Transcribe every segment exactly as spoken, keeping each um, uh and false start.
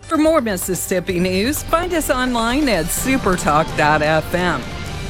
For more Mississippi news, find us online at supertalk dot f m.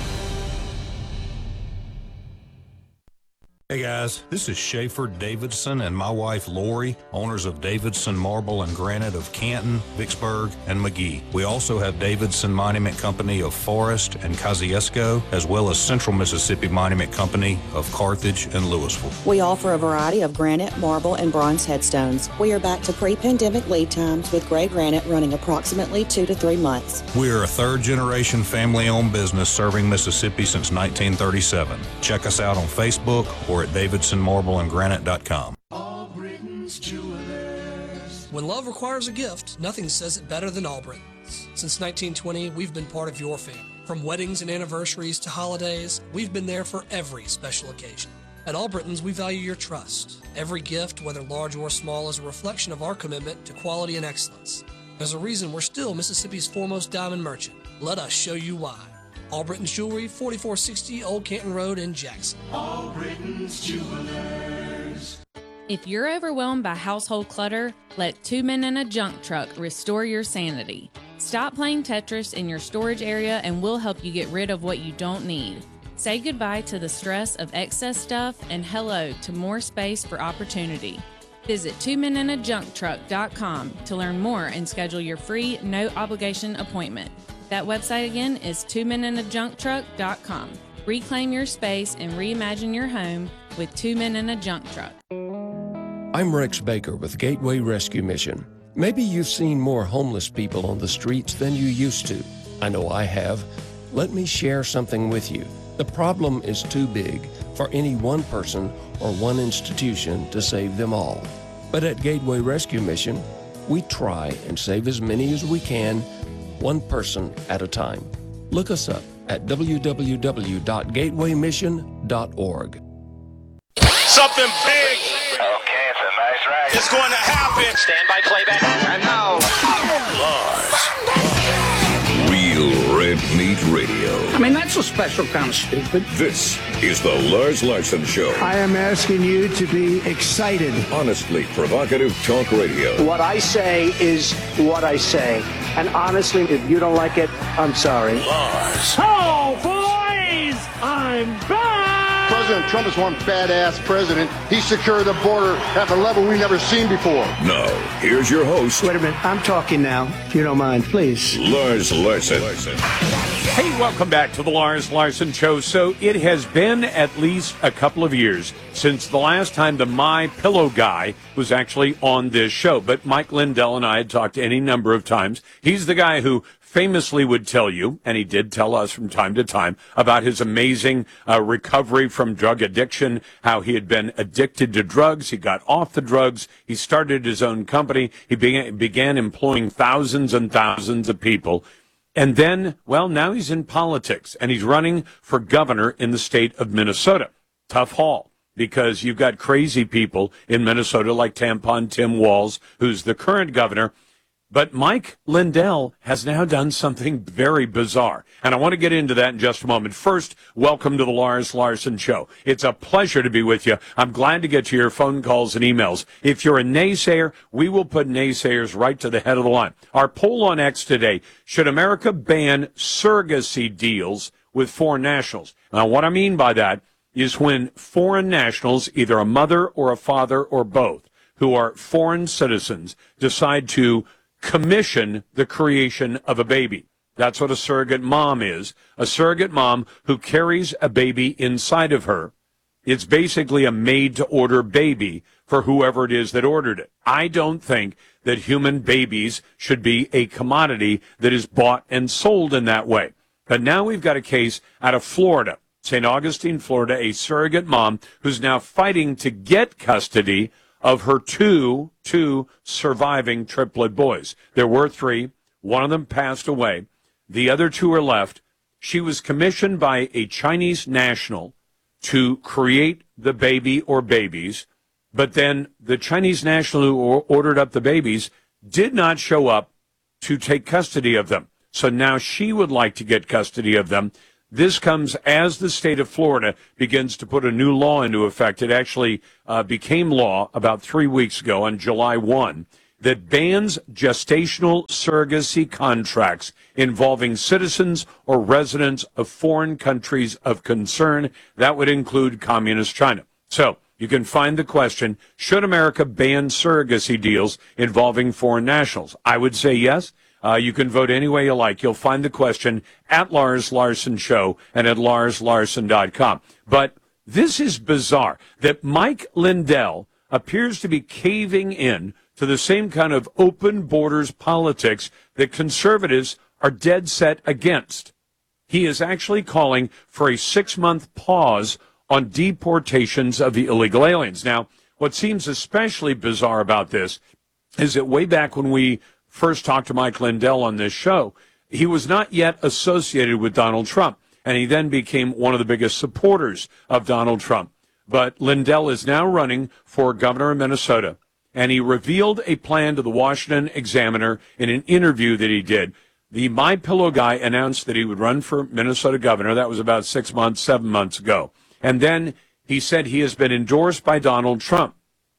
Hey guys, this is Schaefer Davidson and my wife Lori, owners of Davidson Marble and Granite of Canton, Vicksburg, and McGee. We also have Davidson Monument Company of Forest and Kosciuszko, as well as Central Mississippi Monument Company of Carthage and Louisville. We offer a variety of granite, marble, and bronze headstones. We are back to pre-pandemic lead times with gray granite running approximately two to three months. We are a third-generation family-owned business serving Mississippi since nineteen thirty-seven. Check us out on Facebook or at davidson marble and granite dot com. Albritton's Jewelers. When love requires a gift, nothing says it better than Albritton's. Since nineteen twenty, we've been part of your family. From weddings and anniversaries to holidays, we've been there for every special occasion. At Albritton's, we value your trust. Every gift, whether large or small, is a reflection of our commitment to quality and excellence. There's a reason we're still Mississippi's foremost diamond merchant. Let us show you why. Albritton's Jewelry, forty-four sixty Old Canton Road in Jackson. Albritton's Jewelers. If you're overwhelmed by household clutter, let Two Men in a Junk Truck restore your sanity. Stop playing Tetris in your storage area and we'll help you get rid of what you don't need. Say goodbye to the stress of excess stuff and hello to more space for opportunity. Visit two men in a junk truck dot com to learn more and schedule your free, no-obligation appointment. That website again is two men in a junk truck dot com. Reclaim your space and reimagine your home with Two Men in a Junk Truck. I'm Rex Baker with Gateway Rescue Mission. Maybe you've seen more homeless people on the streets than you used to. I know I have. Let me share something with you. The problem is too big for any one person or one institution to save them all. But at Gateway Rescue Mission, we try and save as many as we can, one person at a time. Look us up at w w w dot gateway mission dot org. Something big. Okay, it's a nice ride. It's going to happen. Stand by playback. And now, Lars. Real Red Meat Radio. I mean, that's a special kind of stupid. This is the Lars Larson Show. I am asking you to be excited. Honestly provocative talk radio. What I say is what I say. And honestly, if you don't like it, I'm sorry. Lars. Oh, boys! I'm back! President Trump is one badass president. He secured the border at a level we've never seen before. Now, here's your host. Wait a minute. I'm talking now, if you don't mind, please. Lars Larson. Hey, welcome back to the Lars Larson Show. So it has been at least a couple of years since the last time the My Pillow guy was actually on this show. But Mike Lindell and I had talked any number of times. He's the guy who famously would tell you, and he did tell us from time to time, about his amazing uh, recovery from drug addiction, how he had been addicted to drugs. He got off the drugs. He started his own company. He began, began employing thousands and thousands of people. And then, well, now he's in politics, and he's running for governor in the state of Minnesota. Tough haul, because you've got crazy people in Minnesota like Tampon Tim Walz, who's the current governor. But Mike Lindell has now done something very bizarre, and I want to get into that in just a moment. First, welcome to the Lars Larson Show. It's a pleasure to be with you. I'm glad to get to your phone calls and emails. If you're a naysayer, we will put naysayers right to the head of the line. Our poll on X today, should America ban surrogacy deals with foreign nationals? Now, what I mean by that is when foreign nationals, either a mother or a father or both, who are foreign citizens, decide to commission the creation of a baby. That's what a surrogate mom is. A surrogate mom who carries a baby inside of her. It's basically a made-to-order baby for whoever it is that ordered it. I don't think that human babies should be a commodity that is bought and sold in that way. But now we've got a case out of Florida, Saint Augustine, Florida, a surrogate mom who's now fighting to get custody of her two, two surviving triplet boys. There were three. One of them passed away. The other two are left. She was commissioned by a Chinese national to create the baby or babies, but then the Chinese national who ordered up the babies did not show up to take custody of them. So now she would like to get custody of them. This comes as the state of Florida begins to put a new law into effect. It actually uh, became law about three weeks ago on July first. that bans gestational surrogacy contracts involving citizens or residents of foreign countries of concern. That would include communist China. So you can find the question, should America ban surrogacy deals involving foreign nationals? I would say yes. Uh, you can vote any way you like. You'll find the question at Lars Larson Show and at lars larson dot com. But this is bizarre that Mike Lindell appears to be caving in to the same kind of open borders politics that conservatives are dead set against. He is actually calling for a six-month pause on deportations of the illegal aliens. Now, what seems especially bizarre about this is that way back when we first talked to Mike Lindell on this show, he was not yet associated with Donald Trump, and he then became one of the biggest supporters of Donald Trump. But Lindell is now running for governor of Minnesota, and he revealed a plan to the Washington Examiner in an interview that he did. The MyPillow guy announced that he would run for Minnesota governor. That was about six months, seven months ago. And then he said he has been endorsed by Donald Trump.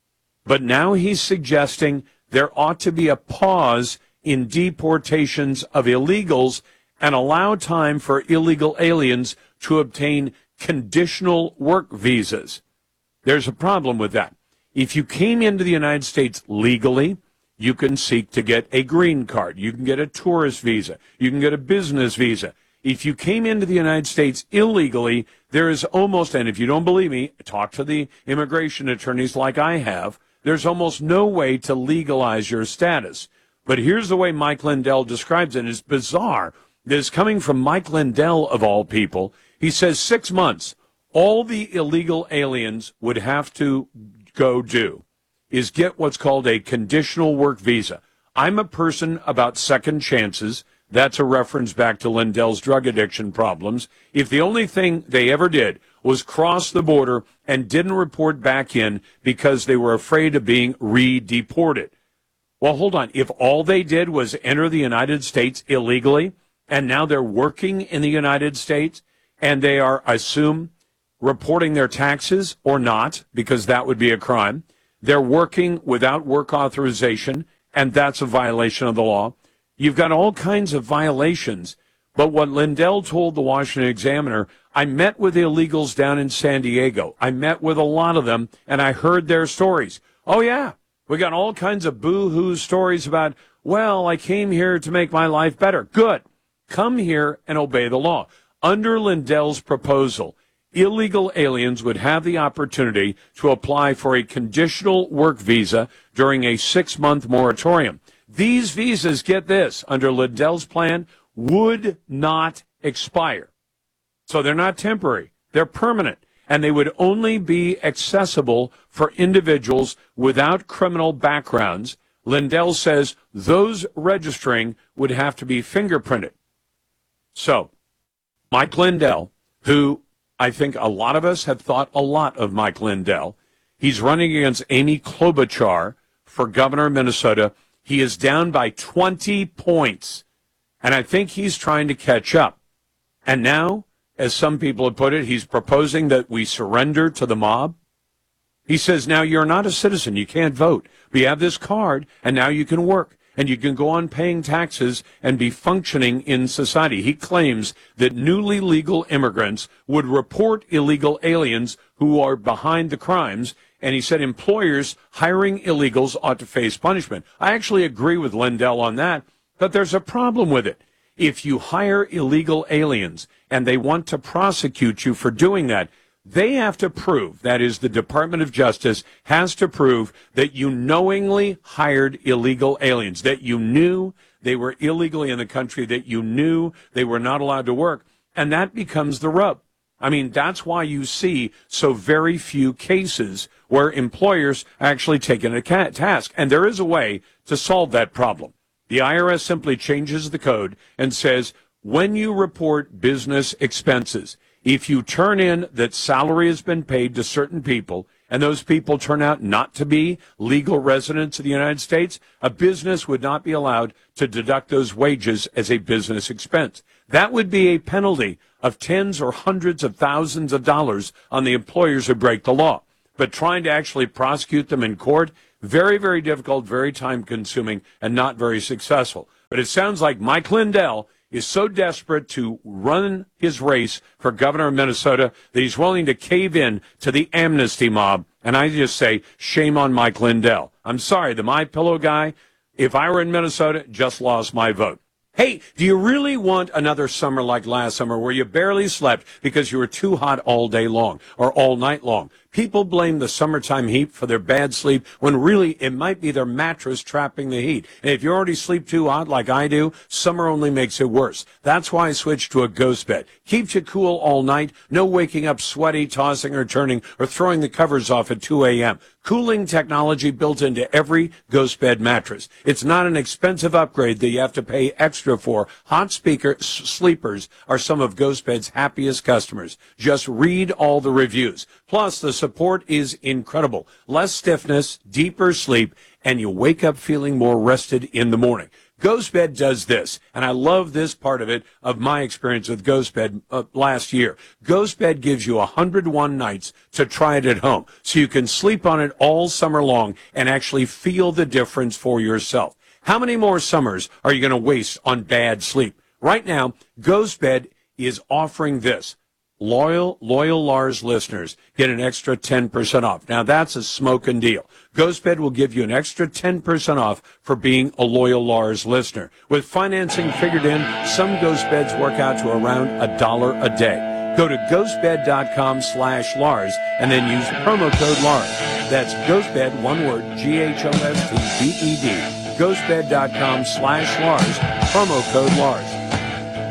But now he's suggesting there ought to be a pause in deportations of illegals and allow time for illegal aliens to obtain conditional work visas. There's a problem with that. If you came into the United States legally, you can seek to get a green card. You can get a tourist visa. You can get a business visa. If you came into the United States illegally, there is almost, and if you don't believe me, talk to the immigration attorneys like I have, there's almost no way to legalize your status. But here's the way Mike Lindell describes it. It's bizarre. This is coming from Mike Lindell, of all people. He says six months, all the illegal aliens would have to go do is get what's called a conditional work visa. I'm a person about second chances. That's a reference back to Lindell's drug addiction problems. If the only thing they ever did was cross the border and didn't report back in because they were afraid of being re-deported. Well, hold on. If all they did was enter the United States illegally, and now they're working in the United States, and they are, I assume, reporting their taxes or not, because that would be a crime. They're working without work authorization, and that's a violation of the law. You've got all kinds of violations. But what Lindell told the Washington Examiner, I met with illegals down in San Diego. I met with a lot of them, and I heard their stories. Oh, yeah, we got all kinds of boo-hoo stories about, well, I came here to make my life better. Good. Come here and obey the law. Under Lindell's proposal, illegal aliens would have the opportunity to apply for a conditional work visa during a six-month moratorium. These visas, get this, under Lindell's plan, would not expire. So they're not temporary. They're permanent. And they would only be accessible for individuals without criminal backgrounds. Lindell says those registering would have to be fingerprinted. So Mike Lindell, who I think a lot of us have thought a lot of Mike Lindell, he's running against Amy Klobuchar for governor of Minnesota. He is down by twenty points, and I think he's trying to catch up. And now, as some people have put it, he's proposing that we surrender to the mob. He says, now you're not a citizen. You can't vote. But you have this card, and now you can work, and you can go on paying taxes and be functioning in society. He claims that newly legal immigrants would report illegal aliens who are behind the crimes, and he said employers hiring illegals ought to face punishment. I actually agree with Lindell on that, but there's a problem with it. If you hire illegal aliens and they want to prosecute you for doing that, they have to prove, that is, the Department of Justice has to prove that you knowingly hired illegal aliens, that you knew they were illegally in the country, that you knew they were not allowed to work, and that becomes the rub. I mean, that's why you see so very few cases where employers actually take a task, and there is a way to solve that problem. The I R S simply changes the code and says, when you report business expenses, if you turn in that salary has been paid to certain people, and those people turn out not to be legal residents of the United States, a business would not be allowed to deduct those wages as a business expense. That would be a penalty of tens or hundreds of thousands of dollars on the employers who break the law. But trying to actually prosecute them in court, Very, very difficult, very time-consuming, and not very successful. But it sounds like Mike Lindell is so desperate to run his race for governor of Minnesota that he's willing to cave in to the amnesty mob. And I just say, shame on Mike Lindell. I'm sorry, the My Pillow guy, if I were in Minnesota, just lost my vote. Hey, do you really want another summer like last summer where you barely slept because you were too hot all day long or all night long? People blame the summertime heat for their bad sleep when really it might be their mattress trapping the heat. And if you already sleep too hot like I do, summer only makes it worse. That's why I switched to a ghost bed. Keeps you cool all night, no waking up sweaty, tossing or turning, or throwing the covers off at two a.m. Cooling technology built into every ghost bed mattress. It's not an expensive upgrade that you have to pay extra for. Hot speaker s- sleepers are some of Ghost Bed's happiest customers. Just read all the reviews. Plus, the support is incredible. Less stiffness, deeper sleep, and you wake up feeling more rested in the morning. GhostBed does this, and I love this part of it, of my experience with GhostBed uh, last year. GhostBed gives you one hundred one nights to try it at home, so you can sleep on it all summer long and actually feel the difference for yourself. How many more summers are you going to waste on bad sleep? Right now, GhostBed is offering this. Loyal, loyal Lars listeners get an extra ten percent off. Now, that's a smoking deal. GhostBed will give you an extra ten percent off for being a loyal Lars listener. With financing figured in, some Ghost Beds work out to around a dollar a day. Go to ghostbed.com slash Lars and then use promo code Lars. That's GhostBed, one word, G H O S T B E D. ghostbed.com slash Lars, promo code Lars.